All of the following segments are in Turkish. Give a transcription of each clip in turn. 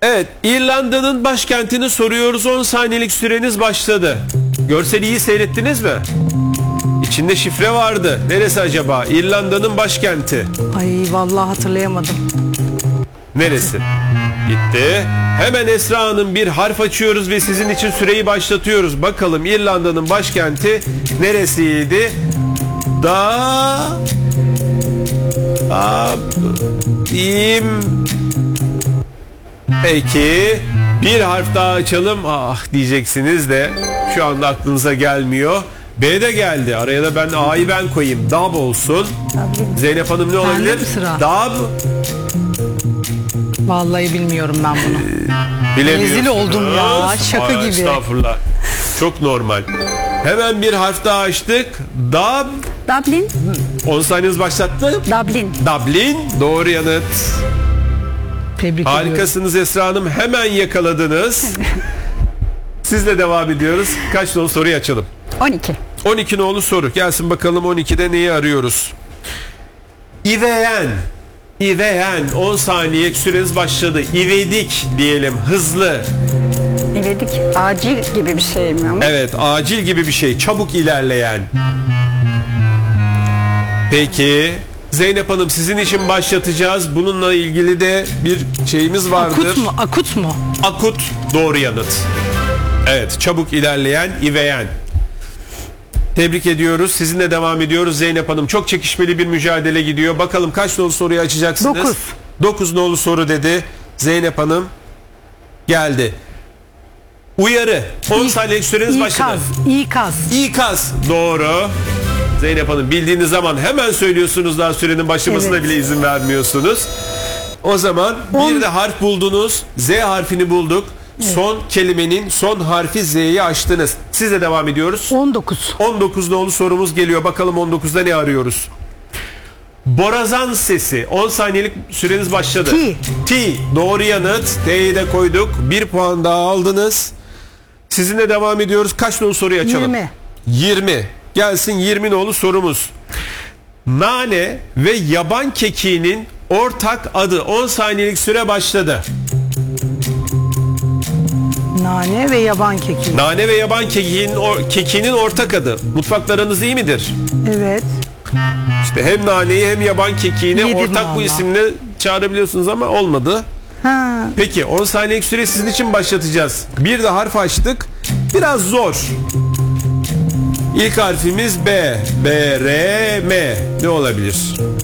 Evet, İrlanda'nın başkentini soruyoruz. 10 saniyelik süreniz başladı. Görseli iyi seyrettiniz mi? İçinde şifre vardı. Neresi acaba? İrlanda'nın başkenti. Ay vallahi hatırlayamadım. Neresi? Gitti. Hemen Esra Hanım bir harf açıyoruz ve sizin için süreyi başlatıyoruz. Bakalım İrlanda'nın başkenti neresiydi? Peki bir harf daha açalım. Ah diyeceksiniz de şu anda aklınıza gelmiyor. B de geldi. Araya da A'yı ben koyayım. Dab olsun. Zeynep Hanım ne olabilir? Dab. Vallahi bilmiyorum ben bunu. Bilemiyorsunuz. Rezil oldum ya. Şaka gibi. Estağfurullah. Çok normal. Hemen bir harf daha açtık. Dab. Dublin. 10 saniyeniz başlattı. Dublin. Dublin. Doğru yanıt. Tebrik Harikasınız Esra Hanım. Hemen yakaladınız. Sizle devam ediyoruz. Kaç nolu soruyu açalım? 12. 12 nolu soru. Gelsin bakalım 12'de neyi arıyoruz? İveyen. 10 saniye süreniz başladı. İvedik diyelim. Hızlı. İvedik. Acil gibi bir şey mi ama? Evet, acil gibi bir şey. Çabuk ilerleyen. Peki Zeynep Hanım sizin için başlatacağız. Bununla ilgili de bir şeyimiz vardır. Akut mu? Akut doğru yanıt. Evet, çabuk ilerleyen, iveyen. Tebrik ediyoruz. Sizinle devam ediyoruz Zeynep Hanım. Çok çekişmeli bir mücadele gidiyor. Bakalım kaç nolu soruyu açacaksınız? 9. 9 nolu soru dedi. Zeynep Hanım geldi. Uyarı. 10 saniyelik süreniz başladı. İkaz. Doğru. Zeynep Hanım bildiğiniz zaman hemen söylüyorsunuz, daha sürenin başlamasına bile izin vermiyorsunuz. O zaman bir de harf buldunuz. Z harfini bulduk. Evet. Son kelimenin son harfi Z'yi açtınız. Sizle devam ediyoruz. 19. 19 nolu sorumuz geliyor. Bakalım 19'da ne arıyoruz? Borazan sesi. 10 saniyelik süreniz başladı. T. Doğru yanıt. T'yi de koyduk. 1 puan daha aldınız. Sizinle devam ediyoruz. Kaç nolu soruyu açalım? 20. Gelsin 20 nolu sorumuz. Nane ve yaban kekiğinin ortak adı. 10 saniyelik süre başladı. Nane ve yaban kekiği. Nane ve yaban kekiğinin ortak adı. Mutfaklarınız iyi midir? Evet. İşte hem naneyi hem yaban kekiğini Yedim ortak vallahi. bu isimle çağırabiliyorsunuz ama olmadı. Ha. Peki 10 saniyelik süre sizin için başlatacağız. Bir de harf açtık. Biraz zor. İlk harfimiz B. B, R, M. Ne olabilir?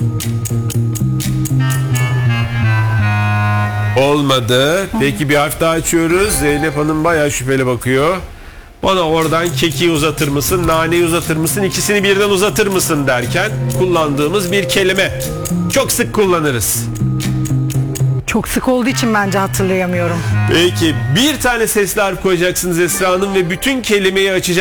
Olmadı. Peki bir harf daha açıyoruz. Zeynep Hanım bayağı şüpheli bakıyor. Bana oradan kekiği uzatır mısın, naneyi uzatır mısın, ikisini birden uzatır mısın derken kullandığımız bir kelime. Çok sık kullanırız. Çok sık olduğu için bence hatırlayamıyorum. Peki bir tane sesli harf koyacaksınız Esra Hanım ve bütün kelimeyi açacaksınız.